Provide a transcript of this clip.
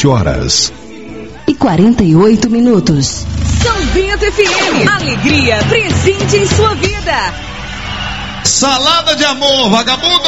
7h48. São Bento FM. Alegria presente em sua vida. Salada de amor, vagabundo.